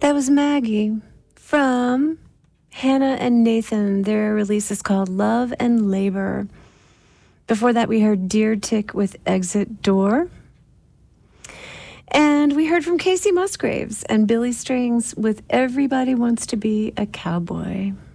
That was Maggie from Hannah and Nathan. Their release is called Love and Labor. Before that, we heard Deer Tick with Exit Door. And we heard from Casey Musgraves and Billy Strings with Everybody Wants to Be a Cowboy.